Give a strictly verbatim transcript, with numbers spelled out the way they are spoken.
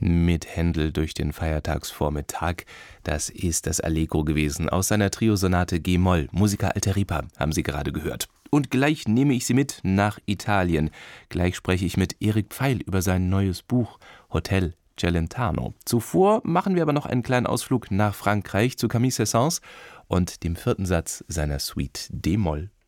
mit Händel durch den Feiertagsvormittag. Das ist das Allegro gewesen aus seiner Triosonate G-Moll. Musica alter ripa haben Sie gerade gehört. Und gleich nehme ich Sie mit nach Italien. Gleich spreche ich mit Erik Pfeil über sein neues Buch Hotel Celentano. Zuvor machen wir aber noch einen kleinen Ausflug nach Frankreich zu Camille Saint-Saëns und dem vierten Satz seiner Suite D-Moll.